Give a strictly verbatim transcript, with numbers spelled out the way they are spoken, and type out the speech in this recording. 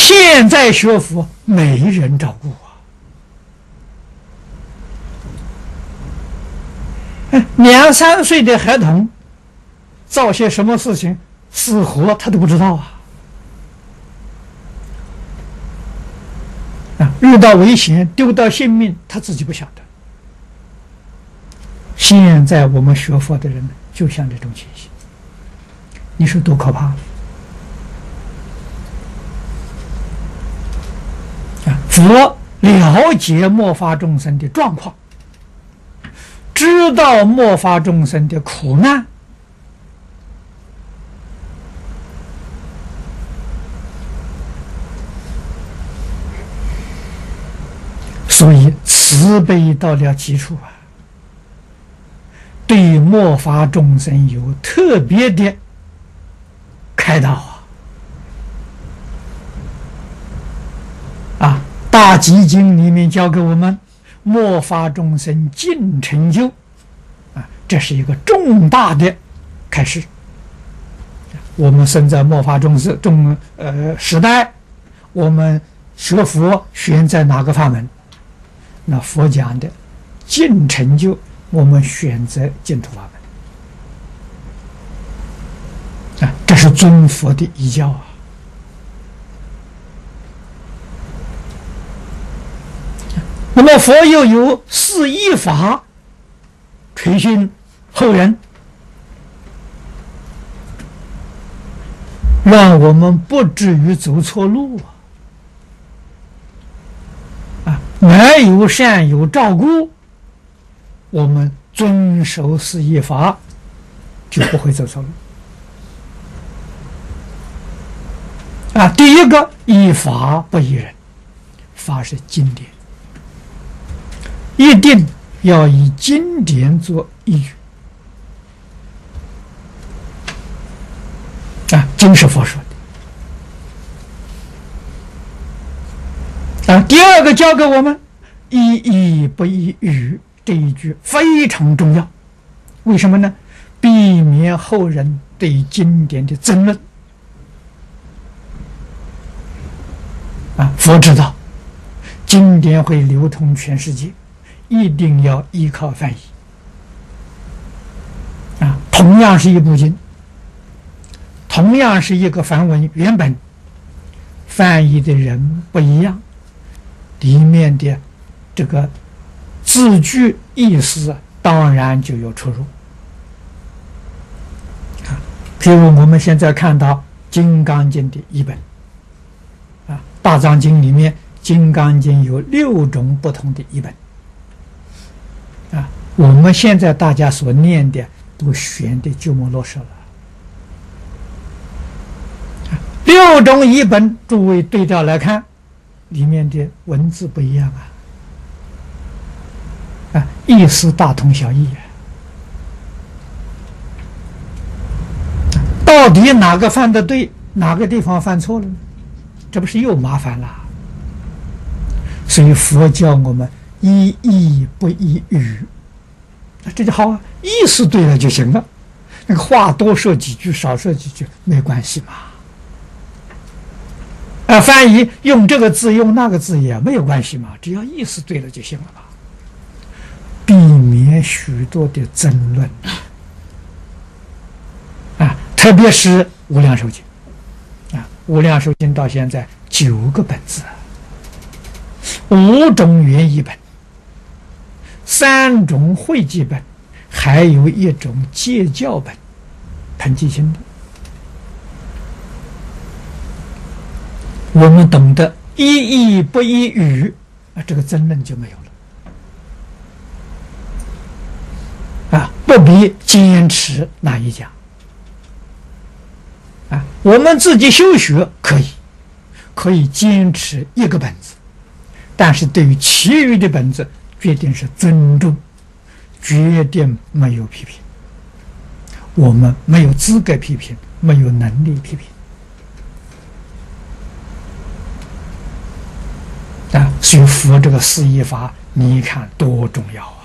现在学佛没人照顾啊！两三岁的孩童造些什么事情，死活他都不知道啊！啊，遇到危险丢到性命，他自己不晓得。现在我们学佛的人就像这种情形，你说多可怕啊！佛了解末法众生的状况，知道末法众生的苦难，所以慈悲到了极处啊，对末法众生有特别的开导啊！啊，《大集经》里面教给我们，末法众生尽成就啊，这是一个重大的开示。我们生在末法众生众呃时代，我们学佛选在哪个法门？那佛讲的尽成就，我们选择净土法门啊，这是尊佛的遗教啊。那么佛又有四依法垂训后人，让我们不至于走错路啊！啊，没有善有照顾，我们遵守四依法，就不会走错路。啊，第一个依法不依人，法是经典，一定要以经典做依据。啊，经是佛说的。啊，第二个教给我们依义不依语，这一句非常重要。为什么呢？避免后人对经典的争论。啊，佛知道经典会流通全世界，一定要依靠翻译。啊，同样是一部经，同样是一个梵文原本，翻译的人不一样，里面的这个字句意思当然就有出入。啊，譬如我们现在看到《金刚经》的译本，啊，《大藏经》里面《金刚经》有六种不同的译本。啊，我们现在大家所念的都选的鸠摩罗什了。六种译本，诸位对照来看，里面的文字不一样啊，啊，意思大同小异啊。到底哪个犯的对，哪个地方犯错了呢？这不是又麻烦了？所以佛教我们依义不依语，这就好啊，意思对了就行了，那个话多说几句少说几句没关系嘛。啊，翻译用这个字用那个字也没有关系嘛，只要意思对了就行了嘛，避免许多的争论啊，特别是无量寿经啊，无量寿经到现在九个本子，五种原译本，三种汇集本，还有一种戒教本，彭济清的。我们懂得依义不依语啊，这个争论就没有了啊，不必坚持哪一家啊，我们自己修学可以，可以坚持一个本子，但是对于其余的本子，决定是尊重，决定没有批评，我们没有资格批评，没有能力批评。啊，所以佛这个四依法，你看多重要。